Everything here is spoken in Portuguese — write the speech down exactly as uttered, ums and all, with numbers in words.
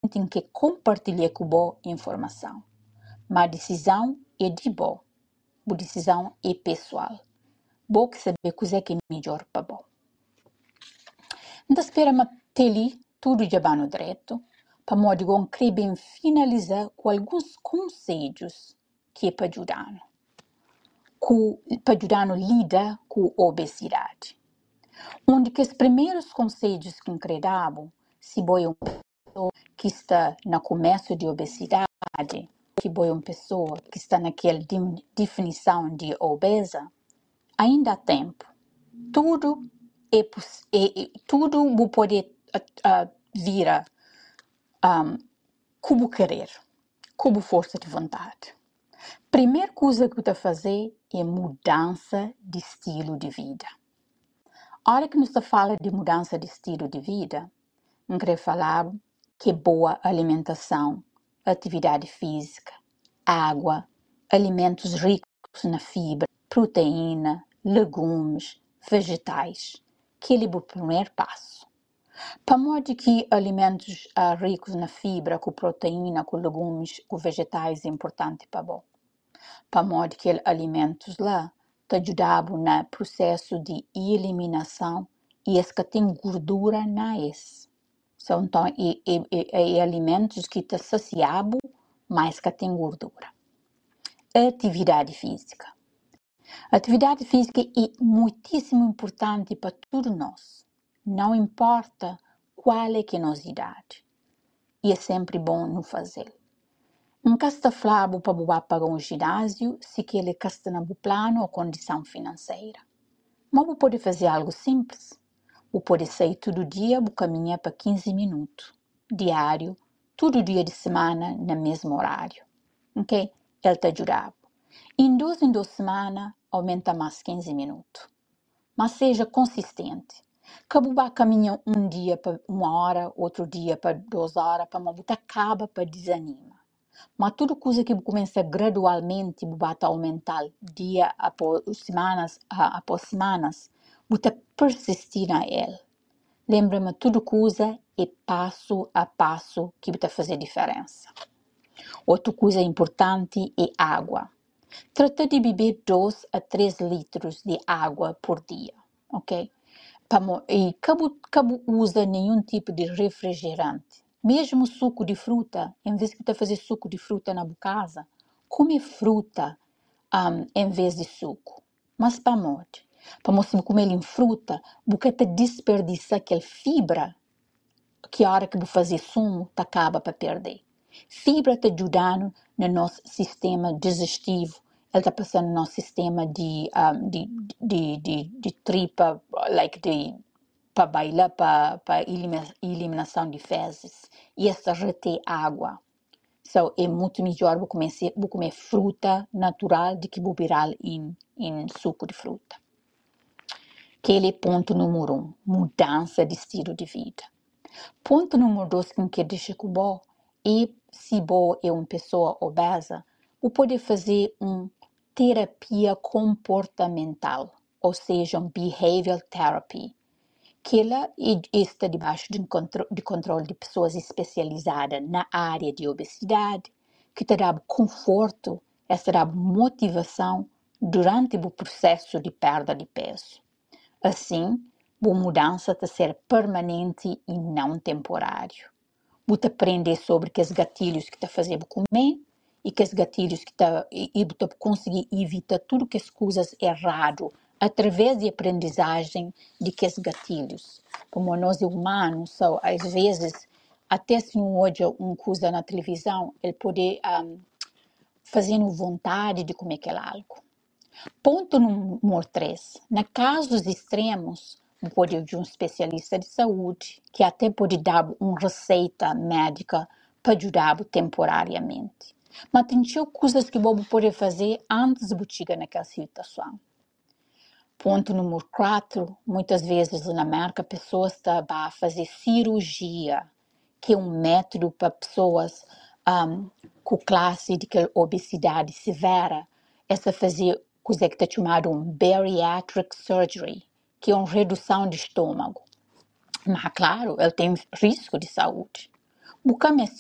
tem que compartilhar com boa informação. Mas a decisão é de boa. A decisão é pessoal. Boa que saber o que é melhor para boa. Então, espera uma tele, tudo já vai no direito, para modo que bem finalizar com alguns conselhos que é para ajudar. Para ajudar a lidar com a obesidade. Um dos primeiros conselhos que incredabo, se boi uma pessoa que está no começo de obesidade, que boi uma pessoa que está naquela definição de obesa, ainda há tempo. Tudo é, é, é tudo pode uh, uh, vir um, como querer, como força de vontade. Primeira coisa que eu fazer é mudança de estilo de vida. A hora que nós fala de mudança de estilo de vida, não quero falar que boa alimentação, atividade física, água, alimentos ricos na fibra, proteína, legumes, vegetais, que ele é o primeiro passo. Para modo que alimentos uh, ricos na fibra, com proteína, com legumes, com vegetais é importante para bom. Para modo que alimentos lá te ajudam no processo de eliminação e es que tem gordura na es. So, então, é, é, é, é alimentos que te saciam, mas que tem gordura. Atividade física. Atividade física é muitíssimo importante para todos nós. Não importa qual é que é a nossa idade. E é sempre bom não fazer. Um casta flabo para boar para um ginásio se que ele casta na plano ou condição financeira. Mas você pode fazer algo simples. Você pode sair todo dia e caminhar para quinze minutos, diário, todo dia de semana, no mesmo horário. Ok? Ele te ajuda. Em duas em duas semanas, aumenta mais quinze minutos. Mas seja consistente. Que você caminha um dia para uma hora, outro dia para duas horas, para você acaba para desanima. Mas tudo coisa que começa gradualmente a aumentar dia após semanas após semanas, você persistir na ele. Lembra-me, tudo coisa é passo a passo que vai fazer diferença. Outra coisa importante é água. Trata de beber dois a três litros de água por dia, ok? E cabo, cabo usa nenhum tipo de refrigerante. Mesmo suco de fruta, em vez de fazer suco de fruta na casa, come fruta um, em vez de suco. Mas para morte, para você comer em fruta, você te desperdiça aquela fibra que a hora que você fazer sumo, te acaba para perder. Fibra te ajudando no nosso sistema digestivo, ele está passando no nosso sistema de, um, de, de, de, de tripa, like de para bailar, para, para eliminação de fezes. E essa retém água. So, é muito melhor você comer, você comer fruta natural do que beber em, em suco de fruta. Aquele é ponto número um, mudança de estilo de vida. Ponto número dois que eu quero deixar com você é, se você é uma pessoa obesa, você pode fazer uma terapia comportamental, ou seja, um behavioral therapy, que ela está debaixo de, contro- de controle de pessoas especializadas na área de obesidade, que te dá conforto, essa dá motivação durante o processo de perda de peso. Assim, a mudança te ser permanente e não temporário. Você aprender sobre que os gatilhos que te fazem comer e que os gatilhos que te, e, e você conseguir evitar tudo que as coisas errado através de aprendizagem de que os gatilhos. Como nós humanos, so, às vezes, até se não olha uma coisa na televisão, ele pode um, fazer vontade de comer aquele algo. Ponto número três. Na casos extremos, pode ir de um especialista de saúde, que até pode dar uma receita médica para ajudar temporariamente. Mas tem coisas que você pode fazer antes de chegar naquela situação. Ponto número quatro. Muitas vezes na América, pessoas estão a fazer cirurgia, que é um método para pessoas um, com classe de obesidade severa, essa fazer coisa que está chamada um bariatric surgery, que é uma redução de estômago. Mas, claro, ele tem risco de saúde. O que